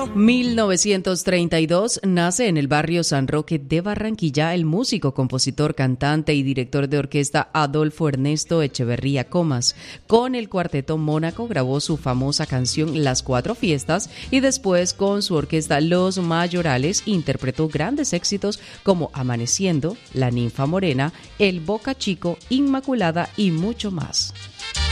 1932 nace en el barrio San Roque de Barranquilla el músico, compositor, cantante y director de orquesta Adolfo Ernesto Echeverría Comas. Con el Cuarteto Mónaco grabó su famosa canción Las Cuatro Fiestas y después con su orquesta Los Mayorales interpretó grandes éxitos como Amaneciendo, La Ninfa Morena, El Boca Chico, Inmaculada y mucho más.